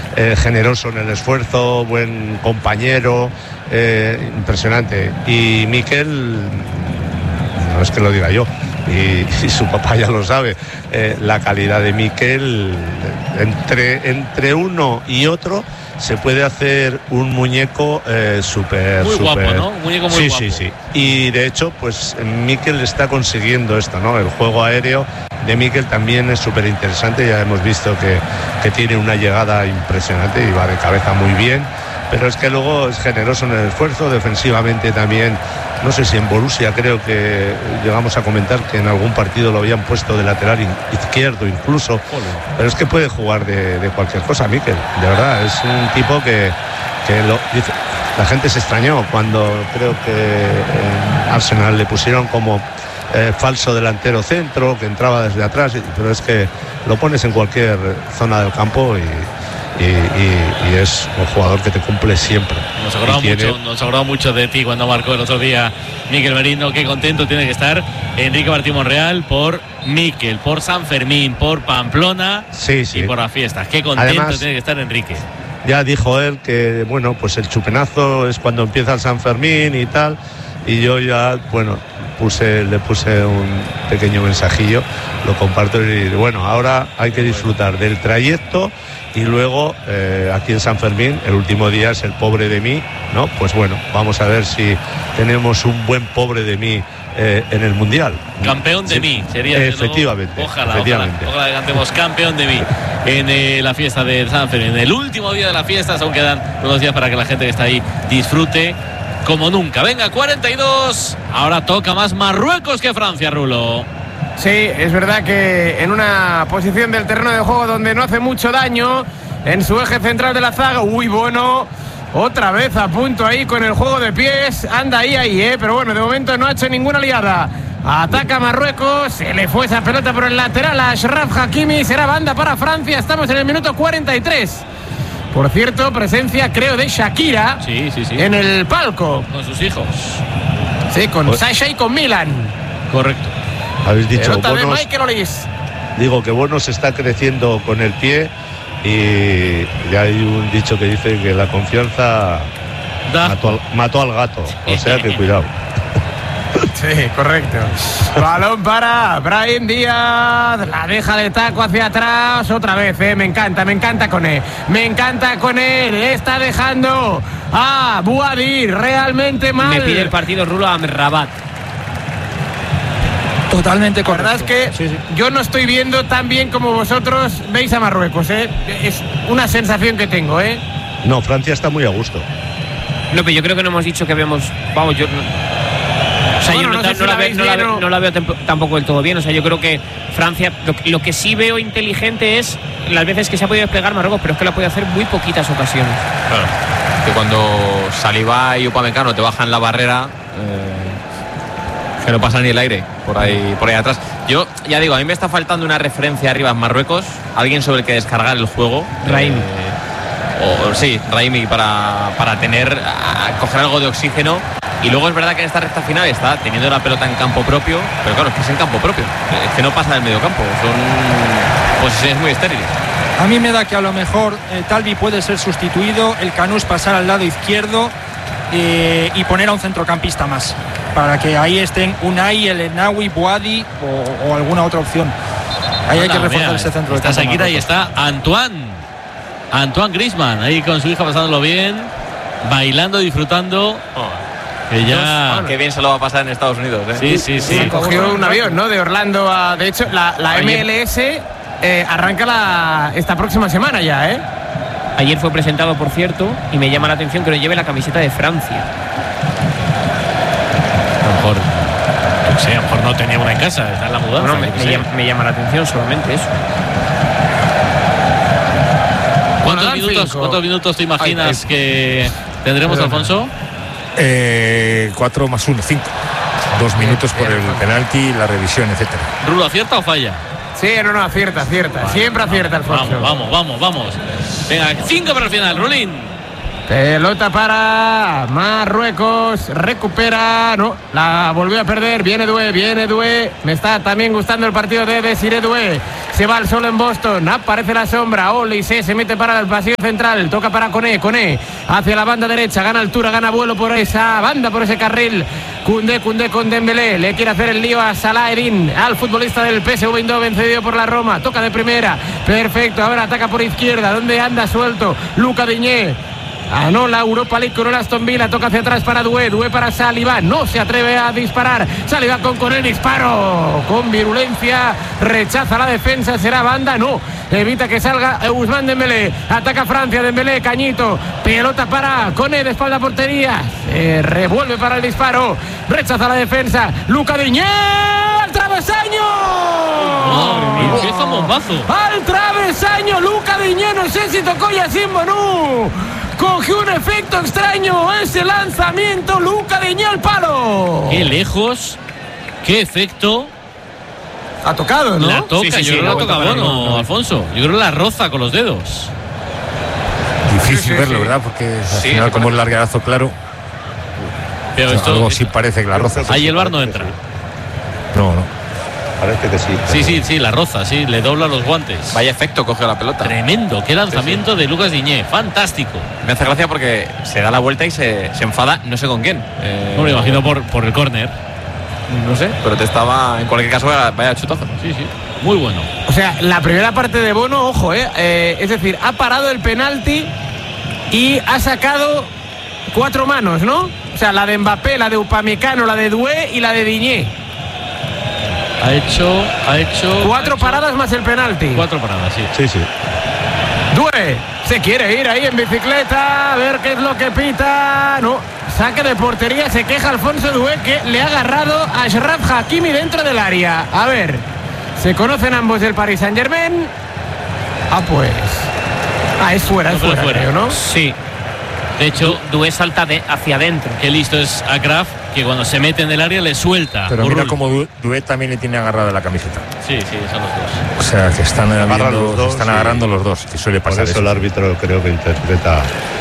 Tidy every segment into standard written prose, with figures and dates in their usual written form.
generoso en el esfuerzo, buen compañero, impresionante. Y Mikel, no es que lo diga yo, y su papá ya lo sabe, la calidad de Mikel, entre uno y otro se puede hacer un muñeco súper guapo, ¿no? Un muñeco muy guapo. Sí. Y de hecho, pues Mikel está consiguiendo esto, ¿no? El juego aéreo de Mikel también es súper interesante. Ya hemos visto que tiene una llegada impresionante y va de cabeza muy bien. Pero es que luego es generoso en el esfuerzo, defensivamente también. No sé si en Borussia creo que llegamos a comentar que en algún partido lo habían puesto de lateral izquierdo incluso. Pero es que puede jugar de cualquier cosa, Mikel. De verdad, es un tipo que dice. La gente se extrañó cuando creo que en Arsenal le pusieron como falso delantero centro, que entraba desde atrás, pero es que lo pones en cualquier zona del campo y es un jugador que te cumple siempre. Nos acordaba mucho de ti cuando marcó el otro día Mikel Merino. Qué contento tiene que estar Enrique Martín Monreal por Mikel, por San Fermín, por Pamplona y por las fiestas. Qué contento además, tiene que estar Enrique. Ya dijo él que, bueno, pues el chupenazo es cuando empieza el San Fermín y tal. Y yo ya, bueno, le puse un pequeño mensajillo, lo comparto y bueno, ahora hay que disfrutar del trayecto. Y luego, aquí en San Fermín, el último día es el pobre de mí, ¿no? Pues bueno, vamos a ver si tenemos un buen pobre de mí en el Mundial. Campeón de mí, sería. Efectivamente. Ojalá que cantemos campeón de mí en la fiesta de San Fermín. En el último día de la fiesta, aún quedan unos días para que la gente que está ahí disfrute como nunca. Venga, 42. Ahora toca más Marruecos que Francia, Rulo. Sí, es verdad que en una posición del terreno de juego donde no hace mucho daño, en su eje central de la zaga, bueno, otra vez a punto ahí con el juego de pies, anda ahí, pero bueno, de momento no ha hecho ninguna liada. Ataca Marruecos, se le fue esa pelota por el lateral a Achraf Hakimi, será banda para Francia, estamos en el minuto 43. Por cierto, presencia creo de Shakira sí. en el palco. Con sus hijos. Sí, con Sasha y con Milan. Correcto. Habéis dicho Bonos, digo que Bonos está creciendo con el pie y ya hay un dicho que dice que la confianza mató al gato, o sea que cuidado. Sí, correcto. Balón para Brahim Díaz, la deja de taco hacia atrás otra vez, me encanta con él, le está dejando a Bouhaddi realmente mal. Me pide el partido Rulo a Amrabat. Totalmente correcto. La verdad es que yo no estoy viendo tan bien como vosotros veis a Marruecos, es una sensación que tengo, No, Francia está muy a gusto. No, pero yo creo que no hemos dicho que vemos, vamos, yo o sea, bueno, no la veo tampoco del todo bien. O sea, yo creo que Francia, lo que sí veo inteligente es las veces que se ha podido desplegar Marruecos, pero es que lo ha podido hacer muy poquitas ocasiones. Claro, que cuando Saliba y Upamecano te bajan la barrera, que no pasa ni el aire por ahí atrás. Yo ya digo, a mí me está faltando una referencia arriba en Marruecos, alguien sobre el que descargar el juego. Raimi. Raimi para coger algo de oxígeno. Y luego es verdad que en esta recta final está teniendo la pelota en campo propio, pero claro, es que es en campo propio, es que no pasa del medio campo, son posiciones muy estériles. A mí me da que a lo mejor Talbi puede ser sustituido, el Canús pasar al lado izquierdo y poner a un centrocampista más, para que ahí estén Unai, El Enawi, Bouhaddi o alguna otra opción. Ahí hay que reforzar ese centro. Está Shakira y está Antoine Griezmann, ahí con su hija pasándolo bien, bailando, disfrutando. Que ya... Qué bien se lo va a pasar en Estados Unidos, Sí. Cogió un avión, ¿no? De Orlando a... De hecho, la MLS arranca esta próxima semana ya, Ayer fue presentado, por cierto, y me llama la atención que no lleve la camiseta de Francia. A lo mejor no tenía una en casa, está en la mudanza. Bueno, me llama la atención solamente eso. ¿Cuántos minutos te imaginas que tendremos, Alfonso? 4 más 1, 5. 2 minutos por el penalti, la revisión, etcétera. ¿Rulo acierta o falla? Sí, no, acierta. Vale, siempre acierta, Alfonso. Vamos. Venga, 5 para el final, Rulín. Pelota para Marruecos, recupera, no, la volvió a perder, viene Doué, me está también gustando el partido de Desiré Doué, se va al solo en Boston, aparece la sombra, Olise se mete para el pasillo central, toca para Koné hacia la banda derecha, gana altura, gana vuelo por esa banda, por ese carril, Koundé con Dembélé, le quiere hacer el lío a Salah Eddin, al futbolista del PSV Eindhoven cedido por la Roma, toca de primera, perfecto, ahora ataca por izquierda, donde anda suelto, Luca Digne. No, la Europa League con el Aston Villa, toca hacia atrás para Doué para Saliba, no se atreve a disparar, Saliba con el disparo, con virulencia, rechaza la defensa, será banda, no, evita que salga Ousmane Dembélé, ataca Francia, Dembélé, Cañito, pelota para Koné de espalda a portería, se revuelve para el disparo, rechaza la defensa, Luca Digne, al travesaño, ¡qué bombazo! Al travesaño, Luca Digne, no sé si tocó Yassine Bounou. Cogió un efecto extraño ese lanzamiento, Luca Digne al palo. Qué lejos, qué efecto. Ha tocado, ¿no? La toca, sí, yo creo que la toca Bono, Alfonso. Yo creo que la roza con los dedos. Difícil verlo, ¿verdad? Porque al final, como es larguerazo claro. Pero esto, algo sí parece que la roza. Ahí el VAR no entra. No. Parece que sí. Sí, la roza, sí, le dobla los guantes. Vaya efecto coge la pelota. Tremendo, qué lanzamiento de Lucas Digne, fantástico. Me hace gracia porque se da la vuelta y se enfada, no sé con quién. No me imagino por el córner. No sé, pero te estaba, en cualquier caso, vaya chutazo. Sí, muy bueno. O sea, la primera parte de Bono, ojo, es decir, ha parado el penalti y ha sacado 4 manos, ¿no? O sea, la de Mbappé, la de Upamecano, la de Doué y la de Digne. Ha hecho 4 paradas más el penalti. 4 paradas, sí. Doué se quiere ir ahí en bicicleta, a ver qué es lo que pita. No, saque de portería, se queja Alfonso Doué que le ha agarrado a Achraf Hakimi dentro del área. A ver, se conocen ambos del Paris Saint-Germain. Pues. Es fuera, creo, ¿no? Sí. De hecho, Doué salta hacia adentro. Qué listo es Achraf, que cuando se mete en el área le suelta. Pero mira como Doué también le tiene agarrada la camiseta. Sí, son los dos. O sea, que están agarrando los dos, que suele pasar. Por eso el árbitro creo que interpreta.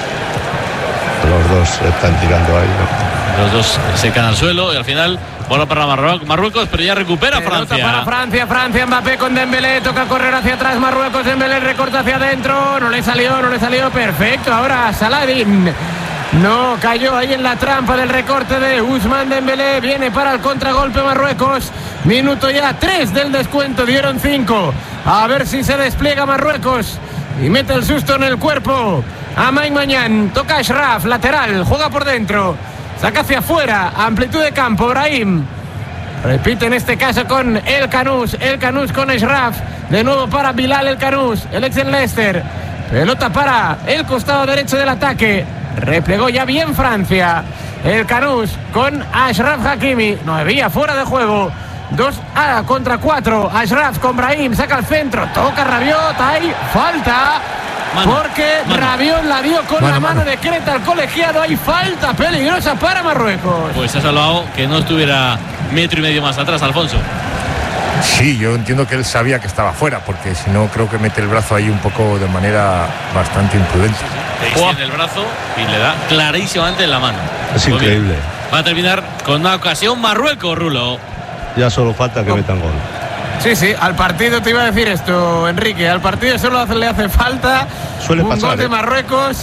Los dos están tirando ahí, ¿no? Los dos se caen al suelo y al final bola para Marruecos, pero ya recupera Francia. Para Francia, Mbappé con Dembélé, toca correr hacia atrás Marruecos, Dembélé recorta hacia adentro, no le salió, perfecto, ahora Saladin. No, cayó ahí en la trampa del recorte de Ousmane Dembélé, viene para el contragolpe Marruecos, minuto ya 3 del descuento, dieron 5, a ver si se despliega Marruecos y mete el susto en el cuerpo. A Mike Mañán, toca Achraf, lateral, juega por dentro, saca hacia afuera, amplitud de campo, Brahim. Repite en este caso con El Canús con Achraf, de nuevo para Bilal El Canús, el ex en Leicester. Pelota para el costado derecho del ataque, replegó ya bien Francia. El Canús con Achraf Hakimi, no había fuera de juego. 2 contra 4, Achraf con Brahim, saca el centro, toca Rabiot, hay falta. Porque Rabiot la dio con la mano de Creta al colegiado. Hay falta peligrosa para Marruecos. Pues ha salvado que no estuviera 1,5 metros más atrás, Alfonso. Sí, yo entiendo que él sabía que estaba fuera, porque si no creo que mete el brazo ahí un poco de manera bastante imprudente. Le extiende el brazo y le da clarísimamente en la mano. Es increíble. Va a terminar con una ocasión Marruecos, Rulo. Ya solo falta que metan gol. Sí, al partido te iba a decir esto, Enrique. Al partido solo le hace falta un gol de Marruecos.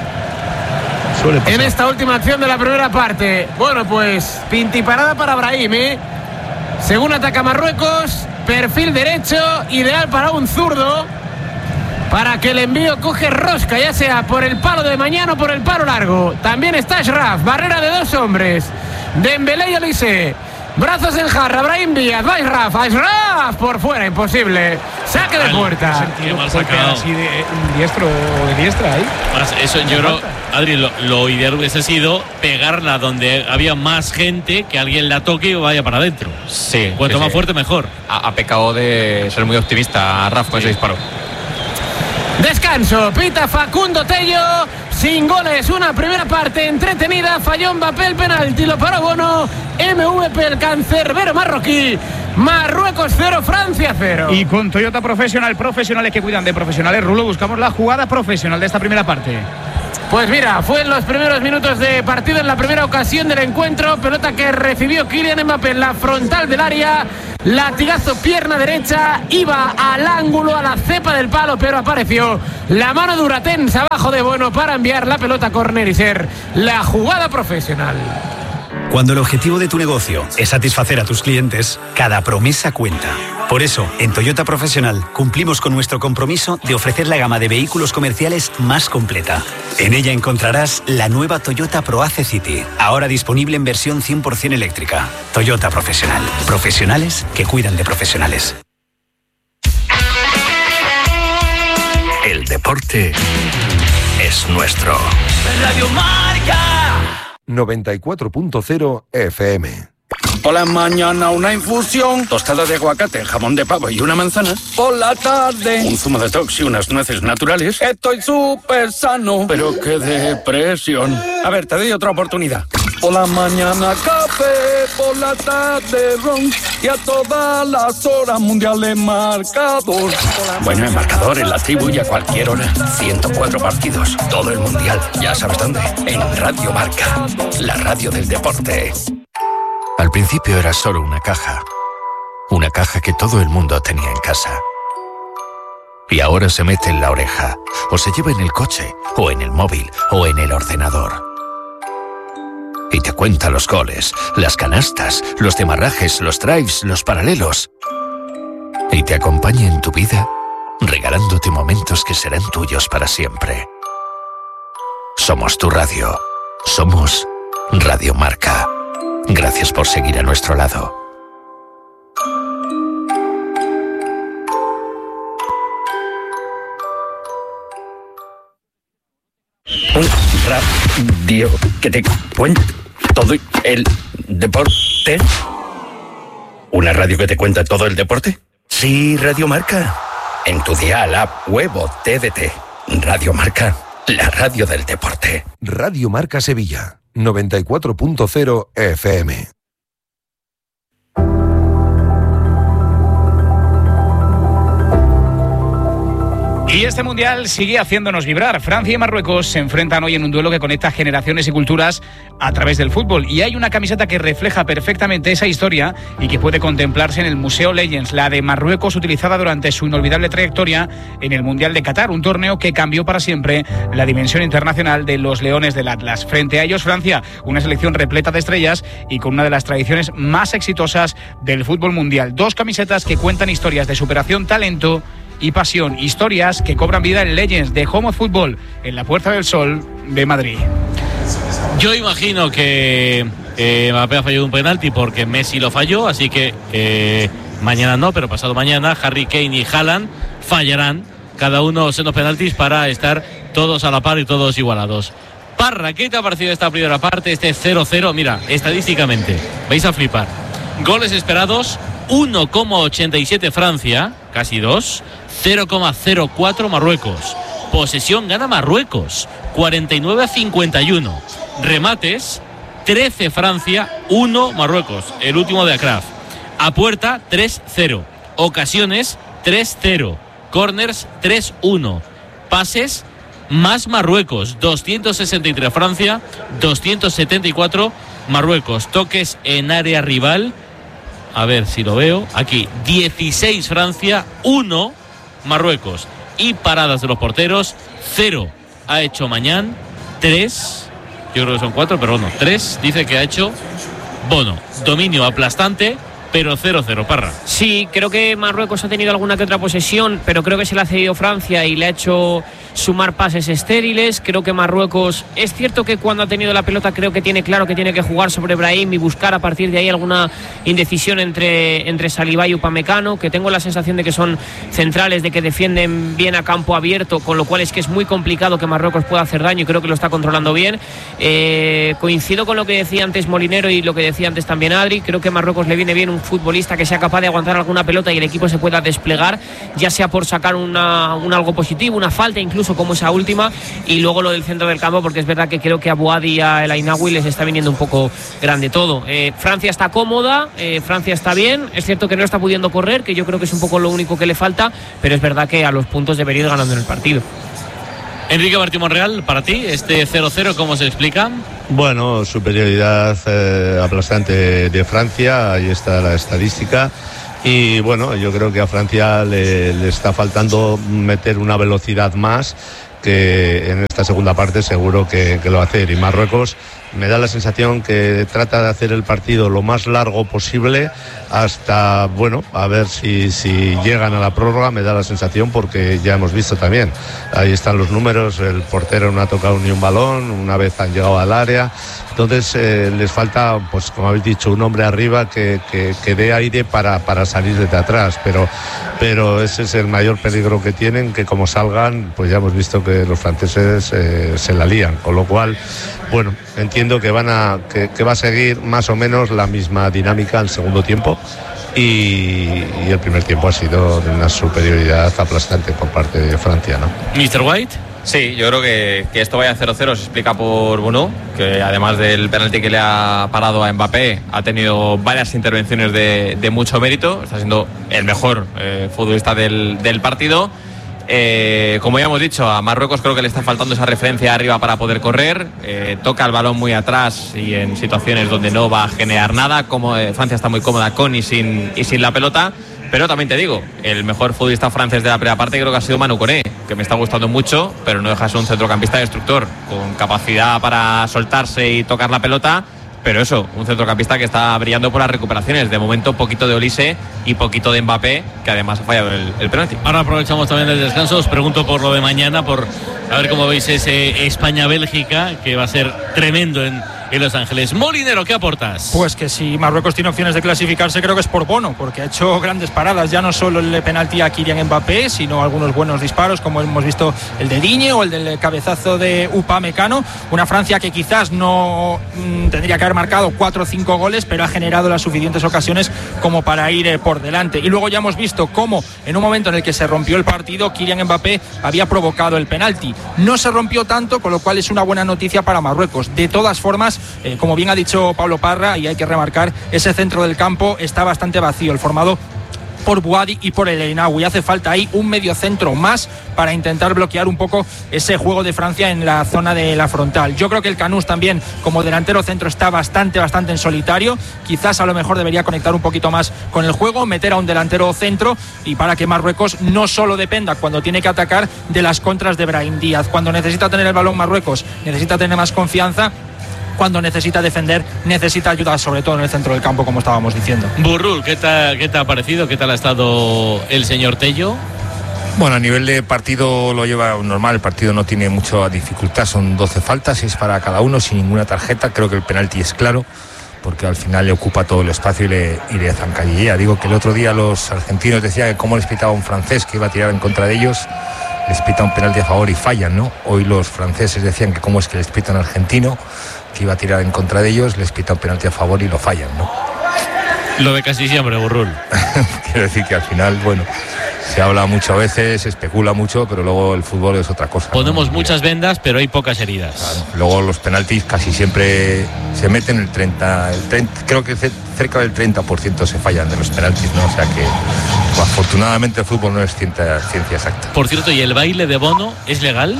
Suele pasar. En esta última acción de la primera parte. Bueno, pues pintiparada para Brahim, Según ataca Marruecos, perfil derecho, ideal para un zurdo, para que el envío coge rosca, ya sea por el palo de mañana o por el palo largo. También está Achraf, barrera de 2 hombres, Dembélé y Olise. Brazos en jarra, Brahim Díaz, va Achraf por fuera, imposible. Saque de puerta. Qué mal sacado. Así de diestro o de diestra ahí. Eso yo creo, Adri, lo ideal hubiese sido pegarla donde había más gente, que alguien la toque y vaya para adentro. Sí. Cuanto más fuerte, mejor. Ha pecado de ser muy optimista Raf con ese disparo. Descanso, pita Facundo Tello. Sin goles, una primera parte entretenida. Falló Mbappé el penalti, lo paró Bono. MVP el cancerbero marroquí. Marruecos 0, Francia 0. Y con Toyota Profesional, profesionales que cuidan de profesionales, Rulo, buscamos la jugada profesional de esta primera parte. Pues mira, fue en los primeros minutos de partido, en la primera ocasión del encuentro. Pelota que recibió Kylian Mbappé en la frontal del área. Latigazo, pierna derecha, iba al ángulo, a la cepa del palo, pero apareció la mano de Uratens abajo de Bono para enviar la pelota a córner y ser la jugada profesional. Cuando el objetivo de tu negocio es satisfacer a tus clientes, cada promesa cuenta. Por eso, en Toyota Profesional cumplimos con nuestro compromiso de ofrecer la gama de vehículos comerciales más completa. En ella encontrarás la nueva Toyota ProAce City, ahora disponible en versión 100% eléctrica. Toyota Profesional. Profesionales que cuidan de profesionales. El deporte es nuestro. Radio Marca 94.0 FM. Por la mañana una infusión, tostada de aguacate, jamón de pavo y una manzana. Por la tarde, un zumo de tox y unas nueces naturales. Estoy súper sano, pero qué depresión. A ver, te doy otra oportunidad. Por la mañana café, por la tarde ron y a todas las horas mundiales marcador. Bueno, el marcador en la tribu y a cualquier hora. 104 partidos, todo el mundial. Ya sabes dónde, en Radio Marca, la radio del deporte. Al principio era solo una caja que todo el mundo tenía en casa. Y ahora se mete en la oreja, o se lleva en el coche, o en el móvil, o en el ordenador. Y te cuenta los goles, las canastas, los demarrajes, los drives, los paralelos. Y te acompaña en tu vida, regalándote momentos que serán tuyos para siempre. Somos tu radio. Somos Radio Marca. Gracias por seguir a nuestro lado. Un radio que te cuenta todo el deporte. ¿Una radio que te cuenta todo el deporte? Sí, Radio Marca. En tu dial, app, web o TDT. Radio Marca, la radio del deporte. Radio Marca Sevilla. 94.0 FM. Y este mundial sigue haciéndonos vibrar. Francia y Marruecos se enfrentan hoy en un duelo que conecta generaciones y culturas a través del fútbol. Y hay una camiseta que refleja perfectamente esa historia y que puede contemplarse en el Museo Legends, la de Marruecos, utilizada durante su inolvidable trayectoria en el Mundial de Qatar, un torneo que cambió para siempre la dimensión internacional de los Leones del Atlas. Frente a ellos, Francia, una selección repleta de estrellas y con una de las tradiciones más exitosas del fútbol mundial. Dos camisetas que cuentan historias de superación, talento y pasión, historias que cobran vida en Legends de Home of Football en la Puerta del Sol de Madrid. Yo imagino que Mbappé ha fallado un penalti porque Messi lo falló, así que mañana no, pero pasado mañana Harry Kane y Haaland fallarán cada uno en los penaltis para estar todos a la par y todos igualados. Parra, ¿qué te ha parecido esta primera parte, este 0-0? Mira, estadísticamente, vais a flipar. Goles esperados, 1,87 Francia, casi 2, 0,04 Marruecos. Posesión gana Marruecos, 49-51. Remates, 13 Francia, 1 Marruecos, el último de Akraf. A puerta, 3-0. Ocasiones, 3-0. Corners, 3-1. Pases, más Marruecos, 263 Francia, 274 Marruecos. Toques en área rival, a ver si lo veo, aquí 16 Francia, 1 Marruecos. Y paradas de los porteros, 0 ha hecho Mañán, 3, yo creo que son 4, pero bueno, 3 dice que ha hecho Bono. Dominio aplastante, pero 0-0, Parra. Sí, creo que Marruecos ha tenido alguna que otra posesión, pero creo que se la ha cedido Francia y le ha hecho sumar pases estériles. Creo que Marruecos, es cierto que cuando ha tenido la pelota creo que tiene claro que tiene que jugar sobre Brahim y buscar a partir de ahí alguna indecisión entre Saliba y Upamecano, que tengo la sensación de que son centrales, de que defienden bien a campo abierto, con lo cual es que es muy complicado que Marruecos pueda hacer daño y creo que lo está controlando bien. Coincido con lo que decía antes Molinero y lo que decía antes también Adri. Creo que a Marruecos le viene bien un futbolista que sea capaz de aguantar alguna pelota y el equipo se pueda desplegar, ya sea por sacar un algo positivo, una falta incluso como esa última, y luego lo del centro del campo, porque es verdad que creo que a Bouhaddi y a El Ainaoui les está viniendo un poco grande todo. Francia está cómoda, Francia está bien, es cierto que no está pudiendo correr, que yo creo que es un poco lo único que le falta, pero es verdad que a los puntos debería ir ganando en el partido. Enrique Martín Monreal, para ti, este 0-0, ¿cómo se explica? Bueno, superioridad aplastante de Francia, ahí está la estadística. Y bueno, yo creo que a Francia le está faltando meter una velocidad más, que en esta segunda parte seguro que lo va a hacer. Y Marruecos me da la sensación que trata de hacer el partido lo más largo posible hasta, bueno, a ver si llegan a la prórroga. Me da la sensación, porque ya hemos visto también, ahí están los números, el portero no ha tocado ni un balón, una vez han llegado al área. Entonces les falta, pues como habéis dicho, un hombre arriba que dé aire para salir desde atrás, pero ese es el mayor peligro que tienen, que como salgan, pues ya hemos visto que los franceses se la lían, con lo cual, bueno, entiendo que va a seguir más o menos la misma dinámica el segundo tiempo, y el primer tiempo ha sido de una superioridad aplastante por parte de Francia, ¿no? Mr. White. Sí, yo creo que esto vaya 0-0 se explica por Bono, que además del penalti que le ha parado a Mbappé, ha tenido varias intervenciones de mucho mérito, está siendo el mejor futbolista del partido. Como ya hemos dicho, a Marruecos creo que le está faltando esa referencia arriba para poder correr, toca el balón muy atrás y en situaciones donde no va a generar nada, como Francia está muy cómoda con y sin la pelota. Pero también te digo, el mejor futbolista francés de la primera parte creo que ha sido Manu Koné, que me está gustando mucho, pero no deja de ser un centrocampista destructor, con capacidad para soltarse y tocar la pelota. Pero eso, un centrocampista que está brillando por las recuperaciones. De momento, poquito de Olise y poquito de Mbappé, que además ha fallado el penalti. Ahora aprovechamos también el descanso. Os pregunto por lo de mañana, por a ver cómo veis ese España-Bélgica, que va a ser tremendo en Los Ángeles. Molinero, ¿qué aportas? Pues que si Marruecos tiene opciones de clasificarse, creo que es por Bono, porque ha hecho grandes paradas, ya no solo el penalti a Kylian Mbappé, sino algunos buenos disparos, como hemos visto el de Digne o el del cabezazo de Upamecano. Una Francia que quizás no tendría que haber marcado 4 o 5 goles, pero ha generado las suficientes ocasiones como para ir por delante. Y luego ya hemos visto cómo en un momento en el que se rompió el partido, Kylian Mbappé había provocado el penalti. No se rompió tanto, con lo cual es una buena noticia para Marruecos. De todas formas, como bien ha dicho Pablo Parra, y hay que remarcar, ese centro del campo está bastante vacío, el formado por Bouhaddi y por El Einaoui. Hace falta ahí un mediocentro más para intentar bloquear un poco ese juego de Francia en la zona de la frontal. Yo creo que el Canús también como delantero centro está bastante en solitario. Quizás a lo mejor debería conectar un poquito más con el juego, meter a un delantero centro, y para que Marruecos no solo dependa cuando tiene que atacar de las contras de Brahim Díaz. Cuando necesita tener el balón Marruecos, necesita tener más confianza. Cuando necesita defender, necesita ayuda, sobre todo en el centro del campo, como estábamos diciendo. Burrul, ¿qué te ha parecido? ¿Qué tal ha estado el señor Tello? Bueno, a nivel de partido lo lleva normal, el partido no tiene mucha dificultad, son 12 faltas, 6 para cada uno, sin ninguna tarjeta. Creo que el penalti es claro, porque al final le ocupa todo el espacio y le zancadillea. Digo que el otro día los argentinos decían que cómo les pitaba un francés que iba a tirar en contra de ellos, les pita un penalti a favor y fallan, ¿no? Hoy los franceses decían que cómo es que les pita un argentino que iba a tirar en contra de ellos, les pita un penalti a favor y lo fallan, ¿no? Lo de casi siempre, Burrul. Quiero decir que al final, bueno, se habla mucho a veces, se especula mucho, pero luego el fútbol es otra cosa. Ponemos muchas vendas, pero hay pocas heridas. Claro. Luego los penaltis casi siempre se meten el 30, creo que cerca del 30% se fallan de los penaltis, ¿no? O sea que afortunadamente el fútbol no es ciencia exacta. Por cierto, ¿y el baile de Bono es legal?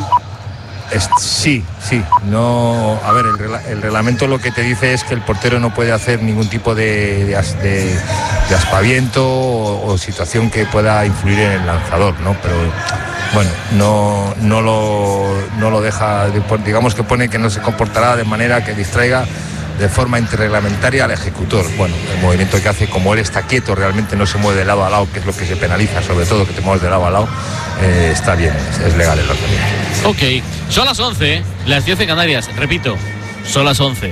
Sí. No, a ver, el reglamento lo que te dice es que el portero no puede hacer ningún tipo de aspaviento o situación que pueda influir en el lanzador, ¿no? Pero bueno, no lo deja, digamos que pone que no se comportará de manera que distraiga de forma interreglamentaria al ejecutor. Bueno, el movimiento que hace, como él está quieto, realmente no se mueve de lado a lado, que es lo que se penaliza, sobre todo que te mueves de lado a lado, está bien, es legal el lanzamiento. Ok, son las 11, las 10 en Canarias, repito, son las 11.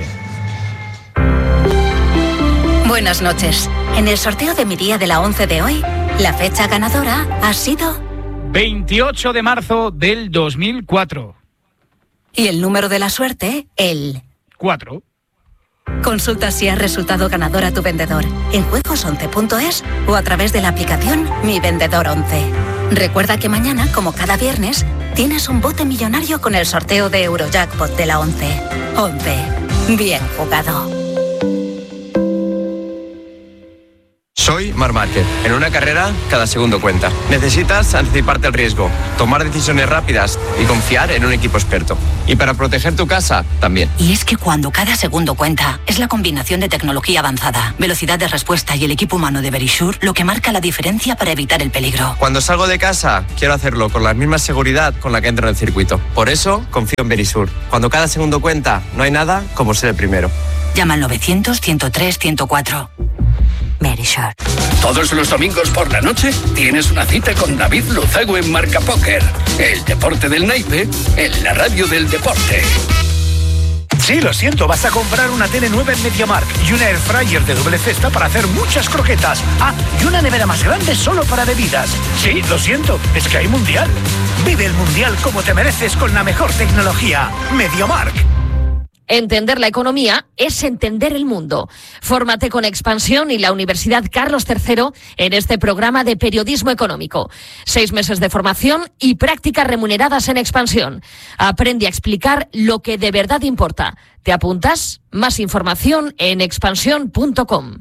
Buenas noches. En el sorteo de mi día de la 11 de hoy, la fecha ganadora ha sido 28 de marzo del 2004. Y el número de la suerte, el 4. Consulta si has resultado ganador a tu vendedor en juegos11.es o a través de la aplicación Mi Vendedor 11. Recuerda que mañana, como cada viernes, tienes un bote millonario con el sorteo de Eurojackpot de la 11. 11. Bien jugado. Soy Marc Márquez. En una carrera, cada segundo cuenta. Necesitas anticiparte al riesgo, tomar decisiones rápidas y confiar en un equipo experto. Y para proteger tu casa, también. Y es que cuando cada segundo cuenta, es la combinación de tecnología avanzada, velocidad de respuesta y el equipo humano de Verisure lo que marca la diferencia para evitar el peligro. Cuando salgo de casa, quiero hacerlo con la misma seguridad con la que entro en el circuito. Por eso, confío en Verisure. Cuando cada segundo cuenta, no hay nada como ser el primero. Llama al 900-103-104. Verisure. Todos los domingos por la noche tienes una cita con David Luzago en Marca Póker. El deporte del naipe en la radio del deporte. Sí, lo siento, vas a comprar una tele nueva en MediaMarkt y una air fryer de doble cesta para hacer muchas croquetas. Ah, y una nevera más grande solo para bebidas. Sí, lo siento, es que hay mundial. Vive el mundial como te mereces con la mejor tecnología. MediaMarkt. Entender la economía es entender el mundo. Fórmate con Expansión y la Universidad Carlos III en este programa de periodismo económico. 6 meses de formación y prácticas remuneradas en Expansión. Aprende a explicar lo que de verdad importa. ¿Te apuntas? Más información en expansión.com.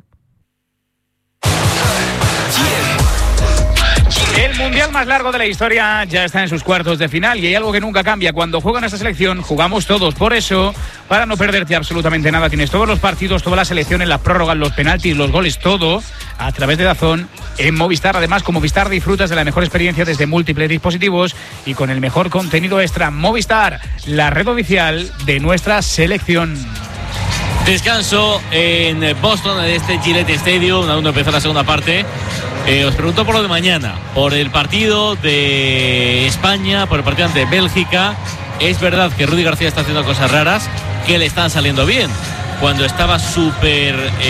El mundial más largo de la historia ya está en sus cuartos de final y hay algo que nunca cambia. Cuando juega nuestra selección, jugamos todos. Por eso, para no perderte absolutamente nada, tienes todos los partidos, todas las selecciones, las prórrogas, los penaltis, los goles, todo a través de DAZN en Movistar. Además, con Movistar disfrutas de la mejor experiencia desde múltiples dispositivos y con el mejor contenido extra. Movistar, la red oficial de nuestra selección. Descanso en Boston, en este Gillette Stadium, aún no empezó la segunda parte. Os pregunto por lo de mañana, por el partido de España, por el partido ante Bélgica. Es verdad que Rudy García está haciendo cosas raras que le están saliendo bien. Cuando estaba súper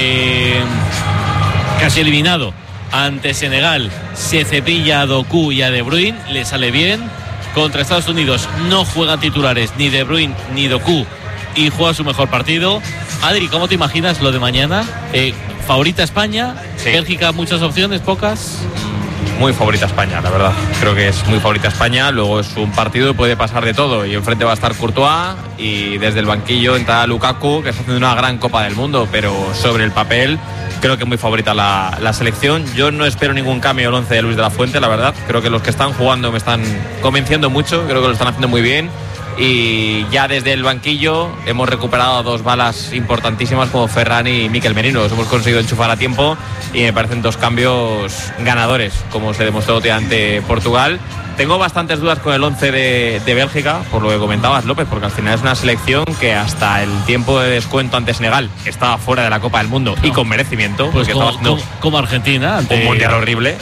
casi eliminado ante Senegal, se cepilla a Doku y a De Bruyne, le sale bien. Contra Estados Unidos no juegan titulares ni De Bruyne ni Doku y juega su mejor partido. Adri, ¿cómo te imaginas lo de mañana? ¿Favorita España? Sí. ¿Bélgica muchas opciones, pocas? Muy favorita España, la verdad. Creo que es muy favorita España. Luego es un partido que puede pasar de todo. Y enfrente va a estar Courtois y desde el banquillo entra Lukaku, que está haciendo una gran Copa del Mundo. Pero sobre el papel creo que es muy favorita la selección. Yo no espero ningún cambio al 11 de Luis de la Fuente, la verdad. Creo que los que están jugando me están convenciendo mucho. Creo que lo están haciendo muy bien. Y ya desde el banquillo hemos recuperado 2 balas importantísimas como Ferran y Mikel Merino. Los hemos conseguido enchufar a tiempo y me parecen 2 cambios ganadores, como se demostró ante Portugal. Tengo bastantes dudas con el 11 de Bélgica, por lo que comentabas, López, porque al final es una selección que hasta el tiempo de descuento ante Senegal estaba fuera de la Copa del Mundo y con merecimiento. Pues porque como Argentina, un mundial horrible,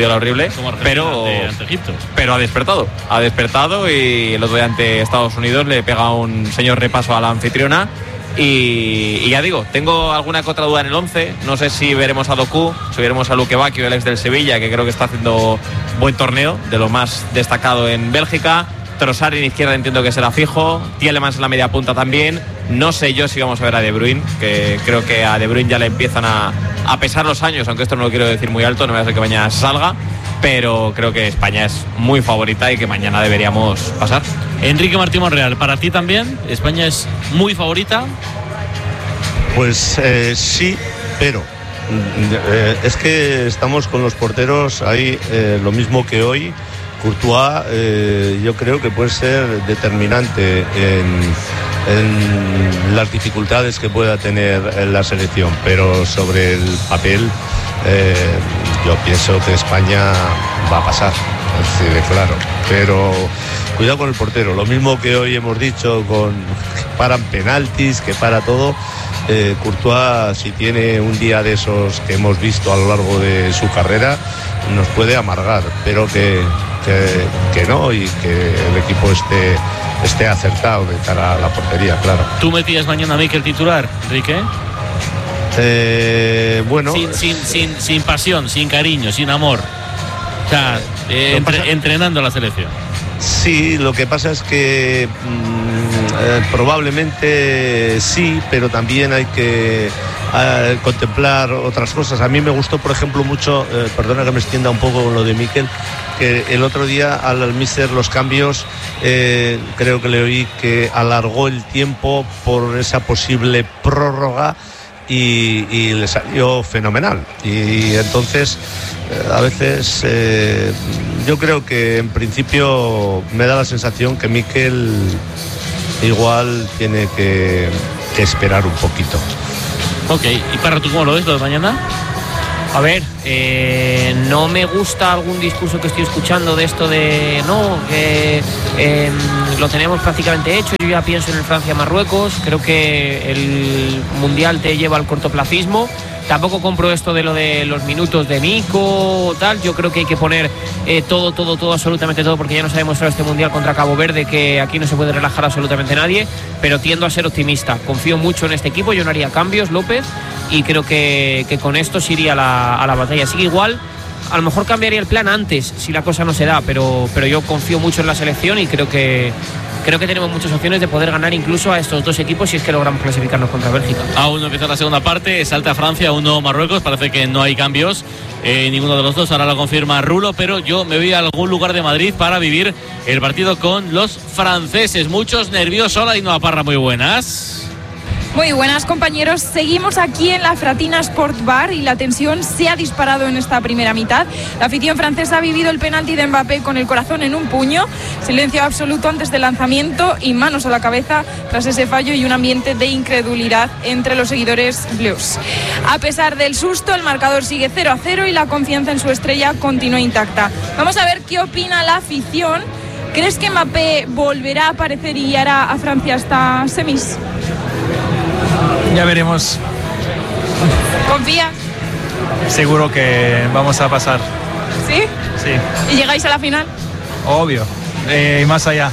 ante Egipto. Pero ha despertado y el otro día ante Estados Unidos le pega un señor repaso a la anfitriona. Y ya digo, tengo alguna que otra duda en el 11. No sé si veremos a Doku, si veremos a Luque Bacchio, el ex del Sevilla, que creo que está haciendo buen torneo, de lo más destacado en Bélgica. Trossard en izquierda entiendo que será fijo. Tielemans en la media punta también. No sé yo si vamos a ver a De Bruyne, que creo que a De Bruyne ya le empiezan a pesar los años, aunque esto no lo quiero decir muy alto, no me va a ser que mañana salga. Pero creo que España es muy favorita y que mañana deberíamos pasar. Enrique Martín Monreal, ¿para ti también España es muy favorita? Pues sí, pero es que estamos con los porteros ahí lo mismo que hoy. Courtois yo creo que puede ser determinante en las dificultades que pueda tener la selección, pero sobre el papel yo pienso que España va a pasar, así de claro, pero cuidado con el portero, lo mismo que hoy hemos dicho, que paran penaltis, que para todo. Courtois, si tiene un día de esos que hemos visto a lo largo de su carrera, nos puede amargar, pero que no, y que el equipo esté acertado de cara a la portería, claro. ¿Tú metías mañana a Mikel titular, Enrique? Bueno, sin pasión, sin cariño, sin amor, o sea, entrenando a la selección. Sí, lo que pasa es que probablemente sí, pero también hay que contemplar otras cosas. A mí me gustó, por ejemplo, mucho, perdona que me extienda un poco con lo de Mikel, que el otro día al míster los cambios, creo que le oí que alargó el tiempo por esa posible prórroga y le salió fenomenal. Y entonces a veces yo creo que en principio me da la sensación que Mikel igual tiene que esperar un poquito. Ok, ¿y para tú cómo lo ves lo de mañana? A ver, no me gusta algún discurso que estoy escuchando de esto de no, que lo tenemos prácticamente hecho. Yo ya pienso en el Francia-Marruecos. Creo que el Mundial te lleva al cortoplacismo. Tampoco compro esto de lo de los minutos de Nico o tal. Yo creo que hay que poner todo, absolutamente todo, porque ya nos ha demostrado este Mundial contra Cabo Verde que aquí no se puede relajar absolutamente nadie, pero tiendo a ser optimista. Confío mucho en este equipo, yo no haría cambios, López, y creo que con esto se iría a la batalla. Así que igual, a lo mejor cambiaría el plan antes, si la cosa no se da, pero yo confío mucho en la selección y creo que tenemos muchas opciones de poder ganar incluso a estos dos equipos si es que logramos clasificarnos contra Bélgica. Aún no empieza la segunda parte, salta Francia, 1 Marruecos, parece que no hay cambios ninguno de los dos, ahora lo confirma Rulo, pero yo me voy a algún lugar de Madrid para vivir el partido con los franceses. Muchos nerviosos. Hola, Ainhoa Parra, muy buenas. Muy buenas, compañeros. Seguimos aquí en la Fratina Sport Bar y la tensión se ha disparado en esta primera mitad. La afición francesa ha vivido el penalti de Mbappé con el corazón en un puño, silencio absoluto antes del lanzamiento y manos a la cabeza tras ese fallo y un ambiente de incredulidad entre los seguidores blues. A pesar del susto, el marcador sigue 0-0 y la confianza en su estrella continúa intacta. Vamos a ver qué opina la afición. ¿Crees que Mbappé volverá a aparecer y hará a Francia hasta semis? Ya veremos. ¿Confías? Seguro que vamos a pasar. ¿Sí? Sí. ¿Y llegáis a la final? Obvio. Y más allá.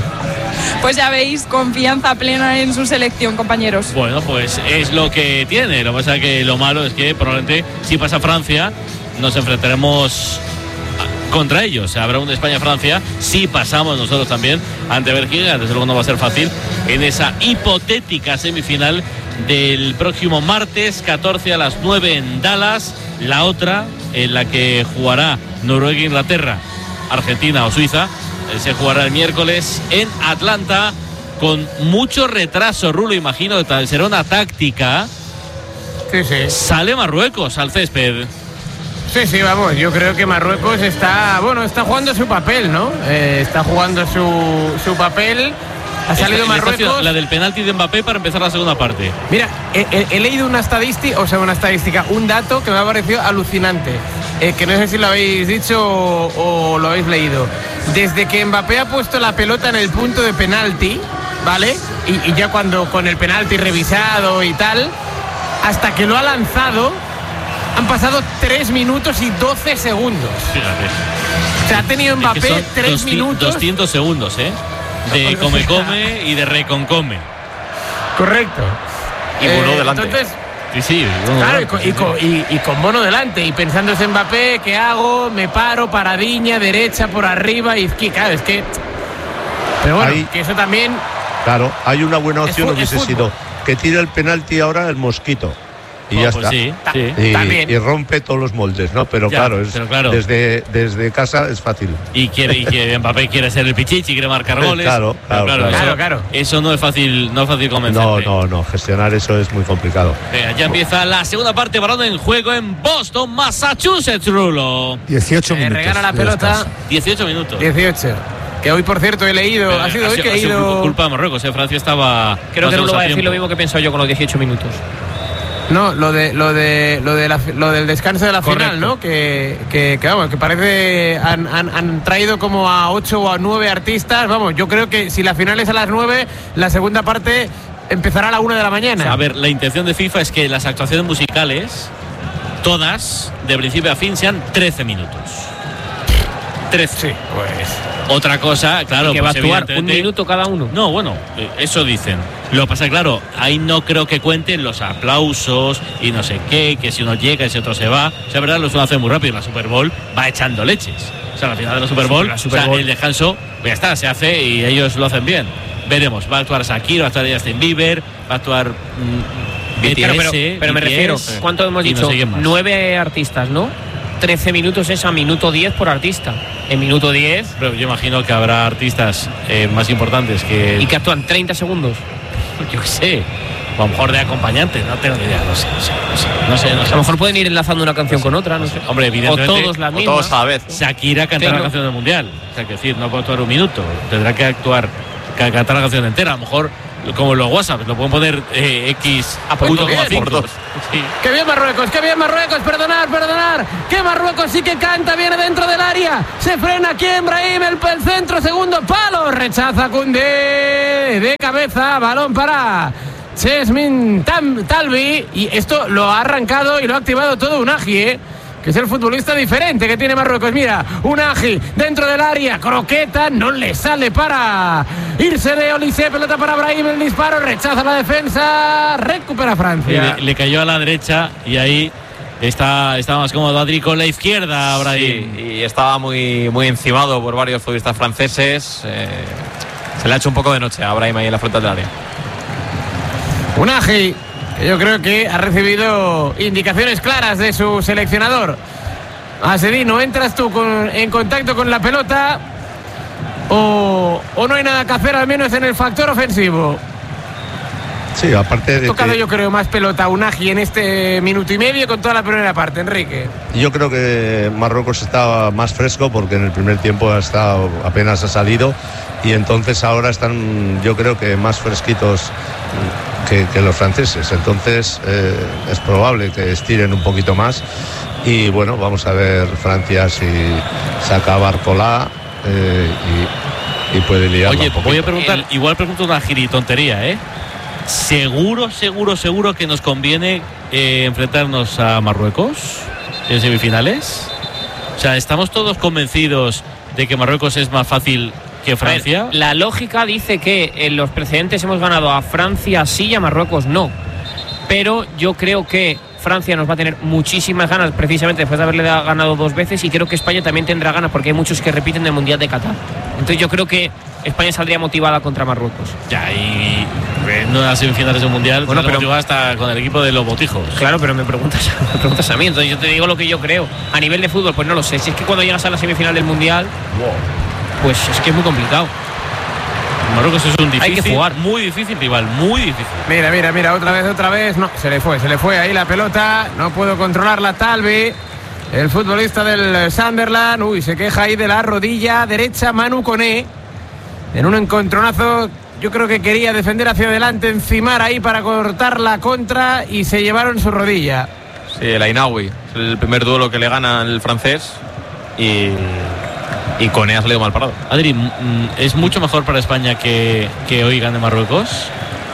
Pues ya veis, confianza plena en su selección, compañeros. Bueno, pues es lo que tiene. Lo que pasa es que lo malo es que probablemente si pasa Francia nos enfrentaremos contra ellos. Habrá un España-Francia. Si pasamos nosotros también ante Bélgica, desde luego no va a ser fácil en esa hipotética semifinal del próximo martes 14 a las 9 en Dallas. La otra en la que jugará Noruega, Inglaterra, Argentina o Suiza se jugará el miércoles en Atlanta con mucho retraso. Rulo, imagino que será una táctica. Sí. Sale Marruecos al césped. Sí, vamos, yo creo que Marruecos está jugando su papel, ¿no? Está jugando su papel. Ha salido Marruecos. La del penalti de Mbappé para empezar la segunda parte. Mira, he leído una estadística, un dato que me ha parecido alucinante, que no sé si lo habéis dicho o lo habéis leído. Desde que Mbappé ha puesto la pelota en el punto de penalti, ¿vale? Y ya cuando con el penalti revisado y tal, hasta que lo ha lanzado, han pasado 3 minutos y 12 segundos. Fíjate. O sea, ha tenido Mbappé 3 minutos. 200 segundos, de come y de reconcome. Correcto. Y Bono delante. Entonces, sí, claro, y con Bono delante. Y pensando en Mbappé, ¿qué hago? Me paro, paradiña, derecha, por arriba, izquierda. Claro, es que. Pero bueno, que eso también. Claro, hay una buena opción, hubiese sido que tire el penalti ahora el Mosquito. Y ya está. Sí. Y rompe todos los moldes, ¿no? Pero ya, claro, desde casa es fácil. Y que Mbappé quiere ser el pichichi, quiere marcar goles. Claro. Eso no es fácil convencer. No, gestionar eso es muy complicado. Ya empieza la segunda parte, balón en juego en Boston, Massachusetts, Rulo. 18 minutos. Regala la pelota. 18 minutos. 18. Que hoy, por cierto, he leído. Ha sido hoy que he ido. Culpa de Marruecos, Francia estaba. Creo que Rulo va a decir lo mismo que pienso yo con los 18 minutos. No, lo del descanso de la final, ¿no? Que parece han traído como a 8 o a 9 artistas. Vamos, yo creo que si la final es a las 9, la segunda parte empezará a la 1 de la mañana. O sea, a ver, la intención de FIFA es que las actuaciones musicales, todas, de principio a fin, sean 13 minutos. 13. Sí, pues. Otra cosa, claro, que pues va a actuar un minuto cada uno. No, bueno, eso dicen. Lo que pasa, claro, ahí no creo que cuenten los aplausos y no sé qué, que si uno llega y si otro se va. O sea, verdad, lo suele hacer muy rápido. La Super Bowl va echando leches. O sea, la final de la Super Bowl, el descanso, ya está, se hace y ellos lo hacen bien. Veremos, va a actuar Shakira, va a actuar Justin Bieber, va a actuar pero me refiero, ¿cuánto hemos dicho? 9 artistas, ¿no? 13 minutos es a minuto 10 por artista. En minuto 10. Pero yo imagino que habrá artistas más importantes que. Y que actúan 30 segundos. Yo qué sé. O a lo mejor de acompañante, no tengo ni idea, no sé. A lo mejor pueden ir enlazando una canción con otra, no sé. Hombre, evidentemente. O todos la misma. O todos a la vez. Shakira cantará la canción del Mundial. O sea, que decir, no puede actuar un minuto. Tendrá que cantar la canción entera. A lo mejor, como los WhatsApp, lo pueden poner X a punto por 2. Sí. ¡Qué bien Marruecos! ¡Perdonar! ¡Que Marruecos sí que canta! Viene dentro del área. Se frena aquí Brahim, el centro, segundo palo. Rechaza Koundé de cabeza. Balón para Chesmin Talbi. Y esto lo ha arrancado y lo ha activado todo Unagi, que es el futbolista diferente que tiene Marruecos. Mira, Unagi dentro del área, croqueta, no le sale para irse de Olise, pelota para Brahim, el disparo, rechaza la defensa, recupera Francia. Le cayó a la derecha y ahí está más cómodo Adri con la izquierda, Brahim. Sí, y estaba muy encimado por varios futbolistas franceses. Se le ha hecho un poco de noche a Brahim ahí en la frontal del área. Unagi, yo creo que ha recibido indicaciones claras de su seleccionador. Asedino, ¿entras tú en contacto con la pelota o no hay nada que hacer, al menos en el factor ofensivo? Sí, aparte de tocado yo creo más pelota Unagi en este minuto y medio con toda la primera parte, Enrique. Yo creo que Marruecos estaba más fresco porque en el primer tiempo apenas ha salido y entonces ahora están, yo creo que más fresquitos que los franceses. Entonces es probable que estiren un poquito más y bueno, vamos a ver Francia si saca a Barcola y puede liar. Oye, voy a preguntar, igual pregunto una giritontería, ¿Seguro que nos conviene enfrentarnos a Marruecos en semifinales? O sea, ¿estamos todos convencidos de que Marruecos es más fácil que Francia? Ver, la lógica dice que en los precedentes hemos ganado a Francia sí y a Marruecos no. Pero yo creo que Francia nos va a tener muchísimas ganas precisamente después de haberle ganado 2 veces y creo que España también tendrá ganas porque hay muchos que repiten el Mundial de Qatar. Entonces yo creo que España saldría motivada contra Marruecos. Ya, y en las semifinales del Mundial, bueno, pero hasta con el equipo de los botijos. Claro, pero me preguntas a mí, entonces yo te digo lo que yo creo. A nivel de fútbol, pues no lo sé. Si es que cuando llegas a la semifinal del Mundial, pues es que es muy complicado. Marruecos es un difícil, hay que jugar. Muy difícil rival, muy difícil. Mira, otra vez. No, se le fue ahí la pelota. No puedo controlarla Talbi, el futbolista del Sunderland. Uy, se queja ahí de la rodilla derecha Manu Koné. En un encontronazo, yo creo que quería defender hacia adelante, encimar ahí para cortar la contra y se llevaron su rodilla. Sí, el Ainaoui, el primer duelo que le gana el francés y Koné ha salido mal parado. Adri, ¿es mucho mejor para España que hoy gane Marruecos?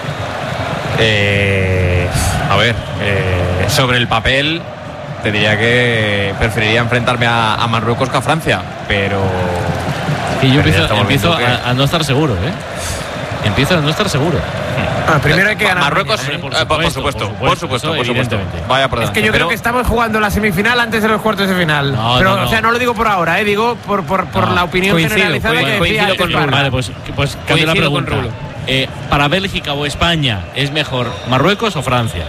A ver, sobre el papel te diría que preferiría enfrentarme a Marruecos que a Francia, pero... Y yo empiezo a no estar seguro, Empiezo a no estar seguro. Primero hay que ganar Marruecos, por supuesto. Vaya por delante. Es que yo creo que estamos jugando la semifinal antes de los cuartos de final. O sea, no lo digo por ahora, digo por la opinión generalizada que decía con Rulo. Vale, pues cambio la pregunta. Para Bélgica o España, ¿es mejor Marruecos o Francia?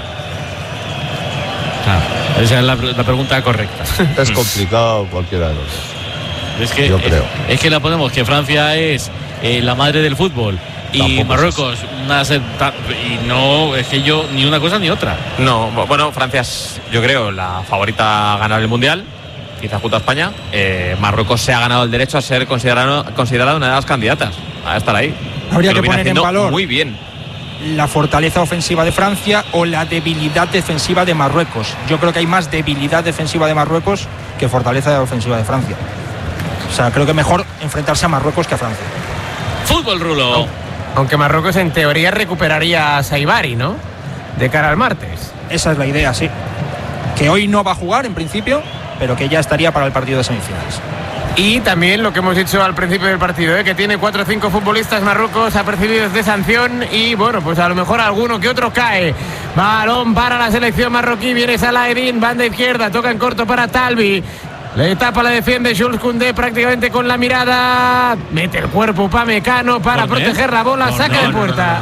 Esa es la pregunta correcta. Es complicado cualquiera de los dos. Yo creo. Es que la ponemos que Francia es la madre del fútbol y tampoco Marruecos y no es que yo ni una cosa ni otra. No, bueno, Francia es, yo creo, la favorita a ganar el Mundial, quizás junto a España. Marruecos se ha ganado el derecho a ser considerada una de las candidatas a estar ahí. Habría que poner en valor muy bien la fortaleza ofensiva de Francia o la debilidad defensiva de Marruecos. Yo creo que hay más debilidad defensiva de Marruecos que fortaleza ofensiva de Francia. O sea, creo que mejor enfrentarse a Marruecos que a Francia. Fútbol, Rulo. Aunque Marruecos en teoría recuperaría a Saibari, ¿no? De cara al martes. Esa es la idea, sí. Que hoy no va a jugar en principio, pero que ya estaría para el partido de semifinales. Y también lo que hemos dicho al principio del partido, que tiene 4 o 5 futbolistas Marruecos apercibidos de sanción y bueno, pues a lo mejor alguno que otro cae. Balón para la selección marroquí, viene Salahedin, banda izquierda, toca en corto para Talbi. Le tapa, la defiende Jules Koundé prácticamente con la mirada. Mete el cuerpo Upamecano para proteger la bola, saca de puerta.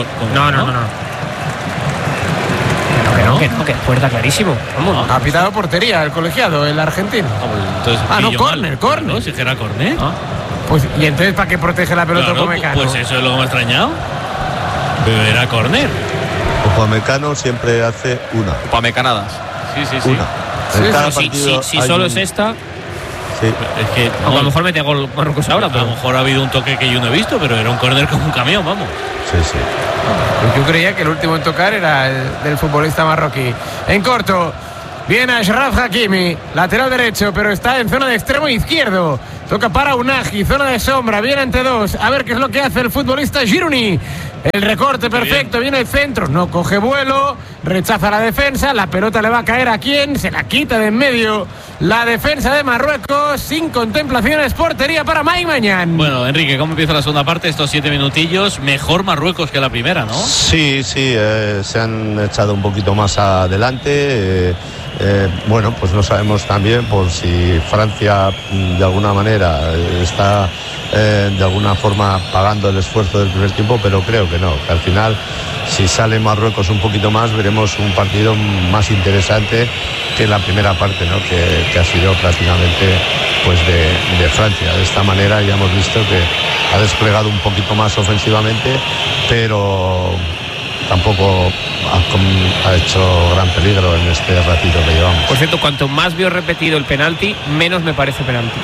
Que es puerta clarísimo. Vamos. Ha pitado portería el colegiado, el argentino. Córner. ¿No? Si era córner. Pues, ¿y entonces para qué protege la pelota Upamecano? Pues eso es lo que me ha extrañado. Pero era córner. Upamecano siempre hace una. Upamecanadas. Sí. Una. Si solo es esta. Sí. Es que A lo mejor mete gol Marruecos ahora, pero a lo mejor ha habido un toque que yo no he visto, pero era un córner como un camión, vamos. Sí. Yo creía que el último en tocar era el del futbolista marroquí. En corto, viene Achraf Hakimi, lateral derecho, pero está en zona de extremo izquierdo. Toca para Unagi, zona de sombra, viene ante dos. A ver qué es lo que hace el futbolista Girouni. El recorte perfecto, viene el centro, no coge vuelo, rechaza la defensa, la pelota le va a caer a quién, se la quita de en medio. La defensa de Marruecos, sin contemplaciones, portería para Mike Mañán. Bueno, Enrique, ¿cómo empieza la segunda parte? Estos 7 minutillos, mejor Marruecos que la primera, ¿no? Sí, se han echado un poquito más adelante. Bueno, pues no sabemos también por si Francia de alguna manera está de alguna forma pagando el esfuerzo del primer tiempo, pero creo que no, que al final si sale Marruecos un poquito más veremos un partido más interesante que la primera parte, ¿no? que ha sido prácticamente pues de Francia. De esta manera ya hemos visto que ha desplegado un poquito más ofensivamente, pero tampoco ha hecho gran peligro en este ratito que llevamos. Por cierto, cuanto más veo repetido el penalti, menos me parece penalti.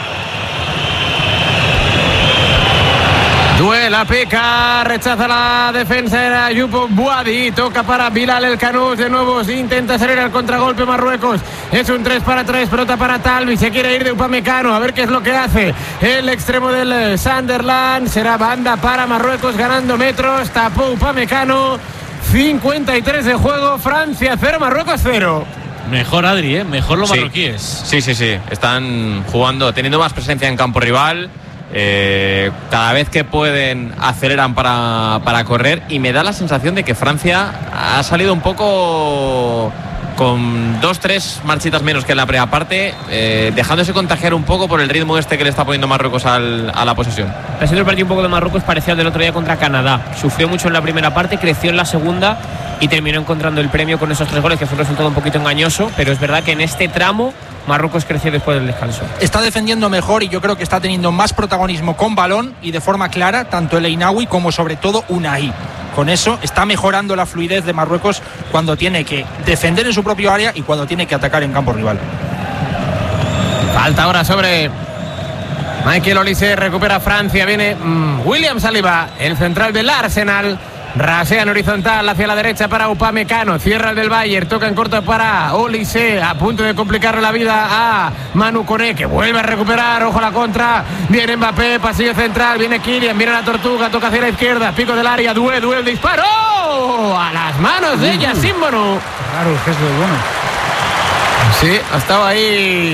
Duela, pica, rechaza la defensa, era Ayupo Buadi, toca para Bilal El Kanous, de nuevo intenta salir al contragolpe Marruecos, es un 3-3, pelota para Talbi, se quiere ir de Upamecano, a ver qué es lo que hace el extremo del Sunderland, será banda para Marruecos, ganando metros, tapó Upamecano, 53 de juego, Francia 0, Marruecos 0. Mejor Adri, mejor los marroquíes. Sí, están jugando, teniendo más presencia en campo rival. Cada vez que pueden aceleran para correr, y me da la sensación de que Francia ha salido un poco con 2-3 marchitas menos que en la primera parte, dejándose contagiar un poco por el ritmo que le está poniendo Marruecos a la posesión. Ha sido el partido un poco de Marruecos parecido al del otro día contra Canadá. Sufrió mucho en la primera parte, creció en la segunda y terminó encontrando el premio con esos 3 goles, que fue un resultado un poquito engañoso, pero es verdad que en este tramo Marruecos creció después del descanso. Está defendiendo mejor y yo creo que está teniendo más protagonismo con balón y de forma clara, tanto el Einaoui como sobre todo Unai. Con eso está mejorando la fluidez de Marruecos cuando tiene que defender en su propio área y cuando tiene que atacar en campo rival. Falta ahora sobre Michael Olise, recupera Francia, viene William Saliba, el central del Arsenal. Rasea en horizontal hacia la derecha para Upamecano, cierra el del Bayern, toca en corto para Olise, a punto de complicarle la vida a Manu Koné, que vuelve a recuperar, ojo a la contra, viene Mbappé, pasillo central, viene Kylian, viene la Tortuga, toca hacia la izquierda, pico del área, duel, disparo, a las manos de Yacine Bonu. Claro, que es lo bueno. Sí, ha estado ahí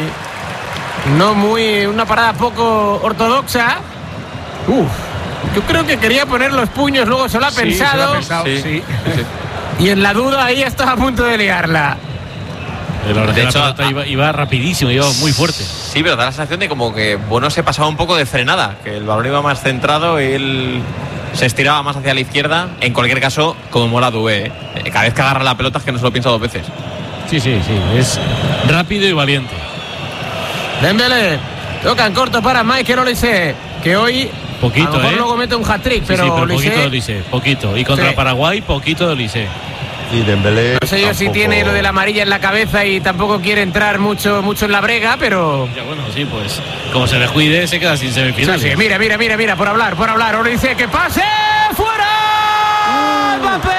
una parada poco ortodoxa. Yo creo que quería poner los puños, luego se lo ha pensado. Sí. Y en la duda ahí estaba a punto de liarla. De hecho, la pelota iba rapidísimo, iba muy fuerte. Sí, pero da la sensación de como que se pasaba un poco de frenada, que el balón iba más centrado y él se estiraba más hacia la izquierda. En cualquier caso, como mola Doué, cada vez que agarra la pelota es que no se lo piensa 2 veces. Sí, es rápido y valiente. Dembélé, toca en corto para Michael Olise, que hoy poquito, a lo mejor luego mete un hat-trick, pero poquito de Olise, poquito. Y contra Paraguay, poquito de Olise. Y Dembélé no sé yo si tiene lo de la amarilla en la cabeza y tampoco quiere entrar mucho en la brega, pero ya bueno, sí, pues como se descuide se queda sin semifinales. Sí, mira, por hablar, Olise, que pase fuera. ¡Mbappé!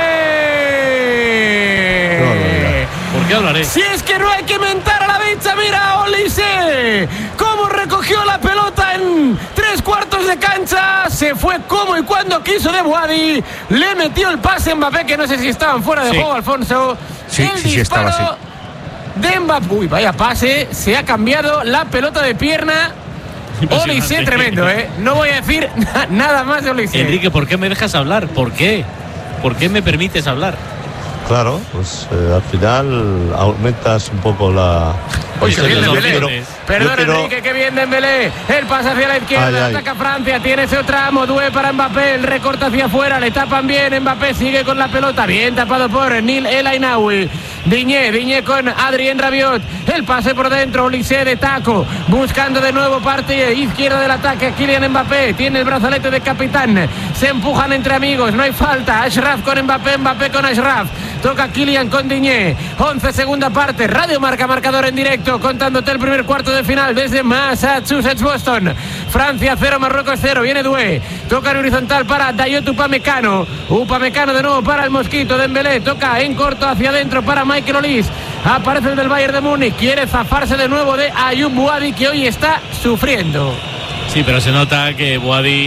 ¿Por qué hablaré? Si es que no hay que mentar a la bicha, mira Olise cómo recogió la pelota en 3/4 de cancha, se fue como y cuando quiso de Buadi, le metió el pase a Mbappé, que no sé si estaban fuera de juego, Alfonso. Sí, disparo estaba, de Mbappé, uy, vaya pase, se ha cambiado la pelota de pierna. Olise, tremendo, no voy a decir nada más de Olise. Enrique, ¿por qué me dejas hablar? ¿Por qué me permites hablar? Claro, pues al final aumentas un poco la... Oye, qué bien Dembélé. Perdón, Enrique, qué bien Dembélé. El pase hacia la izquierda, ataca Francia, tiene ese tramo, Doué para Mbappé, el recorte hacia afuera, le tapan bien, Mbappé sigue con la pelota, bien tapado por Nil El Ainaoui. Diñé con Adrien Rabiot, el pase por dentro, Olise de taco, buscando de nuevo parte izquierda del ataque, Kylian Mbappé, tiene el brazalete de capitán, se empujan entre amigos, no hay falta, Achraf con Mbappé, Mbappé con Achraf, toca Kylian con Diñé, 11 segunda parte, Radio Marca, marcador en directo, contándote el primer cuarto de final desde Massachusetts, Boston. Francia 0, Marruecos 0, viene Doué, toca en horizontal para Dayot Upamecano de nuevo para el Mosquito, Dembélé, toca en corto hacia adentro para Michael Olise, aparece el del Bayern de Múnich, quiere zafarse de nuevo de Ayoub Boadi, que hoy está sufriendo. Sí, pero se nota que Boadi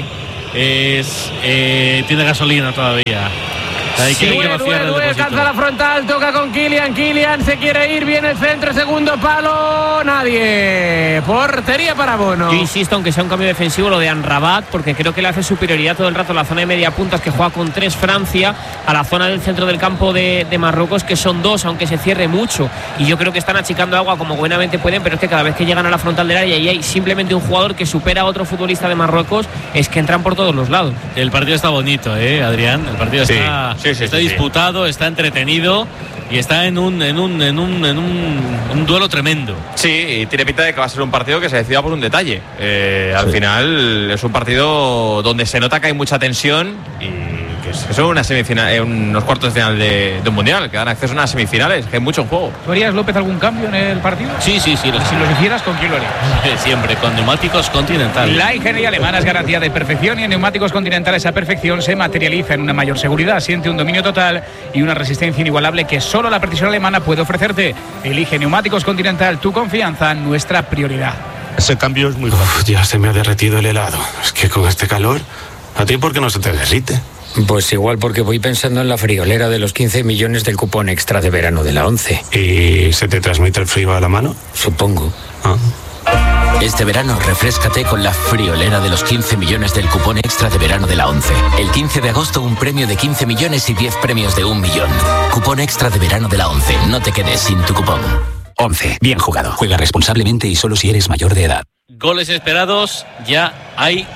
tiene gasolina todavía. Doué alcanza la frontal, toca con Kylian se quiere ir, viene el centro, segundo palo, nadie, portería para Bono. Yo insisto, aunque sea un cambio defensivo, lo de Amrabat, porque creo que le hace superioridad todo el rato a la zona de media puntas, que juega con 3 Francia, a la zona del centro del campo de Marruecos, que son 2, aunque se cierre mucho, y yo creo que están achicando agua como buenamente pueden, pero es que cada vez que llegan a la frontal del área y hay simplemente un jugador que supera a otro futbolista de Marruecos, es que entran por todos los lados. El partido está bonito, Adrián, el partido está disputado, está entretenido y está en un duelo tremendo. Sí, y tiene pinta de que va a ser un partido que se decida por un detalle. Al final es un partido donde se nota que hay mucha tensión y que son una semifinal, unos cuartos de final de un mundial, que dan acceso a unas semifinales, que hay mucho en juego. ¿Tú harías, López, algún cambio en el partido? Sí. Si los hicieras, ¿con quién lo harías? Siempre, con Neumáticos Continental. La ingeniería alemana es garantía de perfección y en Neumáticos Continental esa perfección se materializa en una mayor seguridad, siente un dominio total y una resistencia inigualable que solo la precisión alemana puede ofrecerte. Elige Neumáticos Continental, tu confianza, nuestra prioridad. Ese cambio es muy fácil. Ya se me ha derretido el helado. Es que con este calor, ¿a ti por qué no se te derrite? Pues igual porque voy pensando en la friolera de los 15 millones del cupón extra de verano de la 11. ¿Y se te transmite el frío a la mano? Supongo. Este verano refréscate con la friolera de los 15 millones del cupón extra de verano de la 11. El 15 de agosto un premio de 15 millones y 10 premios de 1 millón. Cupón extra de verano de la 11. No te quedes sin tu cupón. 11. Bien jugado. Juega responsablemente y solo si eres mayor de edad. Goles esperados, ya hay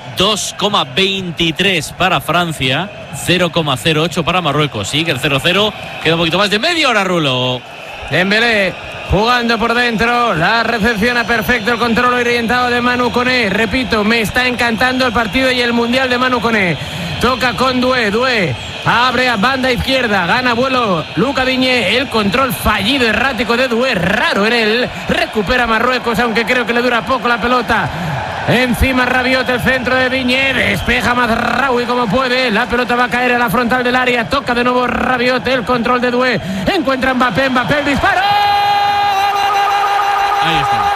2,23 para Francia, 0,08 para Marruecos. Sigue el 0-0, queda un poquito más de media hora, Rulo. Dembélé jugando por dentro, la recepciona perfecto, el control orientado de Manu Koné. Repito, me está encantando el partido y el mundial de Manu Koné. Toca con Doué, abre a banda izquierda, gana vuelo Luca Diñé, el control fallido, errático de Doué, raro en él, recupera Marruecos, aunque creo que le dura poco la pelota. Encima Rabiot, el centro de Diñé, despeja Mazraoui como puede, la pelota va a caer a la frontal del área, toca de nuevo Rabiot, el control de Doué, encuentra Mbappé, el disparo. Ahí está.